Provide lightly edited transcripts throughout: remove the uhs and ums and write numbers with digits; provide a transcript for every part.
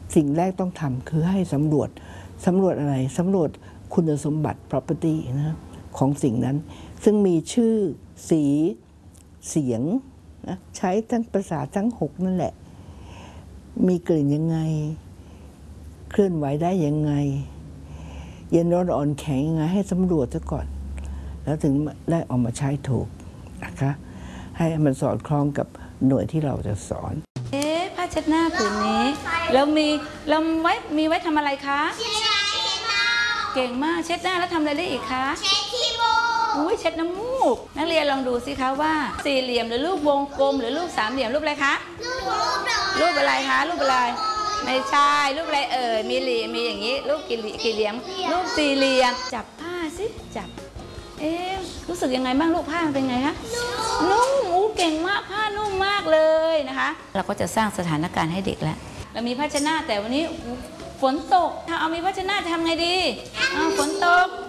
สิ่งแรกต้องทำคือให้สำรวจอะไรสำรวจคุณสมบัติ property นะของสิ่งนั้นซึ่งมีชื่อสีเสียงนะใช้ทั้งภาษาทั้ง6นั่นแหละมีกลิ่นยังไงเคลื่อนไหวได้ยังไงเย็นร้อนอ่อนแข็งยังไงให้สำรวจซะก่อนแล้วถึงได้ออกมาใช้ถูกนะคะให้มันสอดคล้องกับหน่วยที่เราจะสอนผ้าเช็ดหน้าผืนนี้เรามีไว้ทำอะไรคะเก่งมากเช็ดหน้าแล้วทำอะไรได้อีกคะเช็ดขี้มูกอุ้ยเช็ดน้ำมูกนักเรียนลองดูสิคะว่าสี่เหลี่ยมหรือรูปวงกลมหรือรูปสามเหลี่ยมรูปอะไรคะรูปอะไรคะรูปอะไรไม่ใช่รูปอะไรมีเหลี่ยมมีอย่างนี้รูปกี่เหลี่ยมรูปสี่เหลี่ยมจับผ้าสิจับรู้สึกยังไงบ้างลูกผ้ามันเป็นไงคะนุ่มเก่งมากผ้านุ่มมากเลยนะคะเราก็จะสร้างสถานการณ์ให้เด็กแล้วเรามีผ้าเช็ดหน้าแต่วันนี้ฝนตกถ้าเอามีผ้าเช็ดหน้าจะทำไงดีฝนตก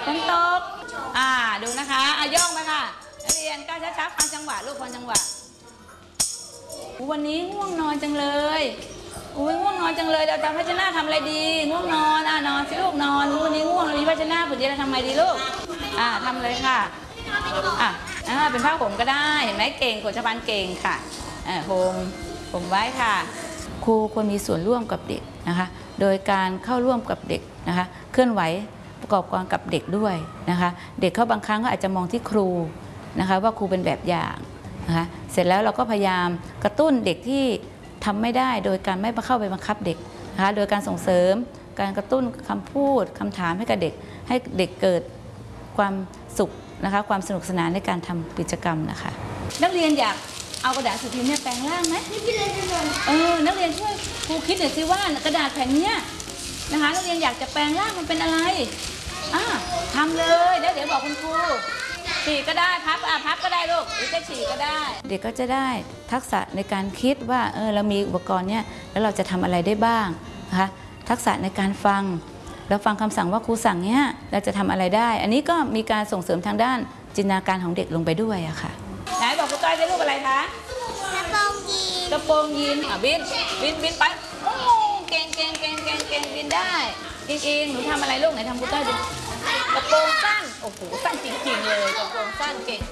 ดูนะคะย่องไปค่ะนักเรียนก้าวช้าๆฟังจังหวะลูกฟังจังหวะวันนี้ง่วงนอนจังเลยง่วงนอนจังเลยเราจะผ้าเช็ดหน้าทำอะไรดีง่วงนอนนอนสิลูกนอนวันนี้ง่วงเรามีผ้าเช็ดหน้าผืนเดียวเราทำไงดีลูกทำเลยค่ะเป็นผ้าห่มก็ได้เห็นไหมเก่งกฎชพันเก่งค่ะห่มไว้ค่ะครูควรมีส่วนร่วมกับเด็กนะคะโดยการเข้าร่วมกับเด็กนะคะเคลื่อนไหวประกอบการกับเด็กด้วยนะคะเด็กเขาบางครั้งก็อาจจะมองที่ครูนะคะว่าครูเป็นแบบอย่างนะคะเสร็จแล้วเราก็พยายามกระตุ้นเด็กที่ทำไม่ได้โดยการไม่เข้าไปบังคับเด็กนะคะโดยการส่งเสริมการกระตุ้นคำพูดคำถามให้กับเด็กให้เด็กเกิดความสุขนะคะความสนุกสนานในการทำกิจกรรมนะคะนักเรียนอยากเอากระดาษสือพิมพ์เนี่ยแปลงร่างไหมนักเรียนช่วยครูคิดหน่อยสิว่ากระดาษแผ่นนี้นะคะนักเรียนอยากจะแปลงร่างมันเป็นอะไรทำเลยแล้วเดี๋ยวบอกคุณครูฉีกก็ได้พับก็ได้ลูกหรือจะฉีกก็ได้เด็กก็จะได้ทักษะในการคิดว่าเรามีอุปกรณ์เนี่ยแล้วเราจะทำอะไรได้บ้างนะคะทักษะในการฟังแล้วฟังคำสั่งว่าครูสั่งเนี้ยเราจะทำอะไรได้อันนี้ก็มีการส่งเสริมทางด้านจินตนาการของเด็กลงไปด้วยอะค่ะไหนบอกครูต้อยได้รูปอะไรคะกระโปรงยีนบินไปเก่งบินได้อิงหนูทำอะไรลูกไหนทำครูต้อยดิกระโปรงสั้นโอ้โหสั้นจริงๆเลยกระโปรงสั้นเก่ง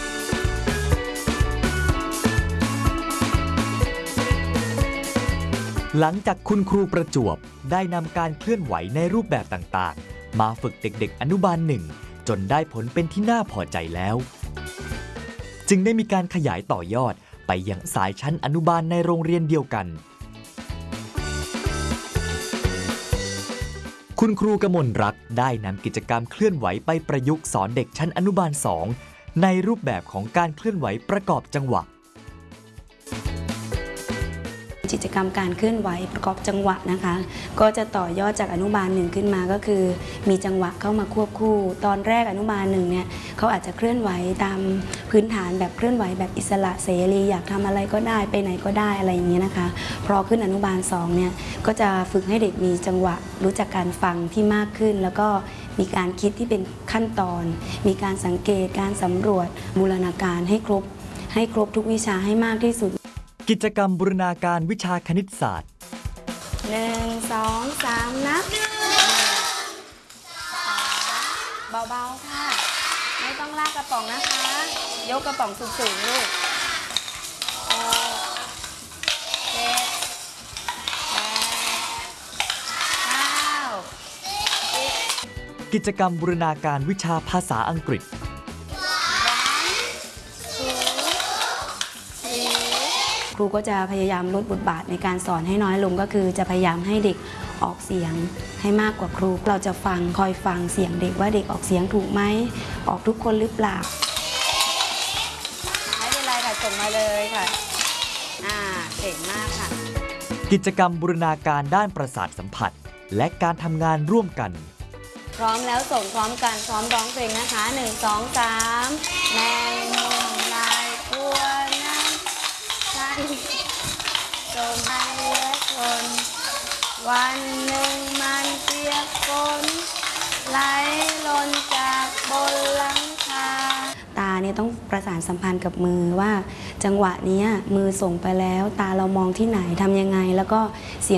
หลังจากคุณครูประจวบได้นำการเคลื่อนไหวในรูปแบบต่างๆมาฝึกเด็กๆอนุบาล1จนได้ผลเป็นที่น่าพอใจแล้วจึงได้มีการขยายต่อยอดไปยังสายชั้นอนุบาลในโรงเรียนเดียวกันคุณครูกมลรักได้นำกิจกรรมเคลื่อนไหวไปประยุกต์สอนเด็กชั้นอนุบาล2ในรูปแบบของการเคลื่อนไหวประกอบจังหวะกิจกรรมการเคลื่อนไหวประกอบจังหวะนะคะก็จะต่อยอดจากอนุบาล1ขึ้นมาก็คือมีจังหวะเข้ามาควบคู่ตอนแรกอนุบาล1เนี่ยเขาอาจจะเคลื่อนไหวตามพื้นฐานแบบเคลื่อนไหวแบบอิสระเสรีอยากทำอะไรก็ได้ไปไหนก็ได้อะไรอย่างเงี้ยนะคะพอขึ้นอนุบาล2เนี่ยก็จะฝึกให้เด็กมีจังหวะรู้จักการฟังที่มากขึ้นแล้วก็มีการคิดที่เป็นขั้นตอนมีการสังเกตการสำรวจบูรณาการให้ครบทุกวิชาให้มากที่สุดกิจกรรมบูรณาการวิชาคณิตศาสตร์ 1 2 3นับเบาๆค่ะไม่ต้องลากกระป๋องนะคะยกกระป๋องสูงๆลูกกิจกรรมบูรณาการวิชาภาษาอังกฤษครูก็จะพยายามลดบทบาทในการสอนให้น้อยลงก็คือจะพยายามให้เด็กออกเสียงให้มากกว่าครูเราจะคอยฟังเสียงเด็กว่าเด็กออกเสียงถูกไหมออกทุกคนหรือเปล่าไม่เป็นไรค่ะส่งมาเลยค่ะเก่งมากค่ะกิจกรรมบูรณาการด้านประสาทสัมผัสและการทำงานร่วมกันพร้อมแล้วส่งพร้อมกันพร้อมร้องเพลงนะคะ1 2 3แมงมุมลายกวนน้ำใส่จมไปและคนวันหนึ่งมันเปียกฝนไหลล้นจากบนหลังคาตาเนี่ยต้องประสานสัมพันธ์กับมือว่าจังหวะนี้มือส่งไปแล้วตาเรามองที่ไหนทำยังไงแล้วก็เสียง